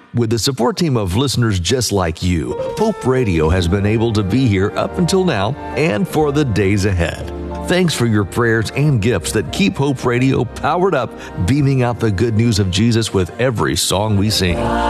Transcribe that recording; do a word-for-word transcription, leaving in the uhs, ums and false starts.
With the support team of listeners just like you, Hope Radio has been able to be here up until now and for the days ahead. Thanks for your prayers and gifts that keep Hope Radio powered up, beaming out the good news of Jesus with every song we sing.